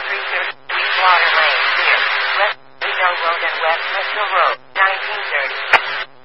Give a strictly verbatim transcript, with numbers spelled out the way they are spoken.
three thirty Sweetwater Lane, near West Reno Road and West Mitchell Road, nineteen thirty.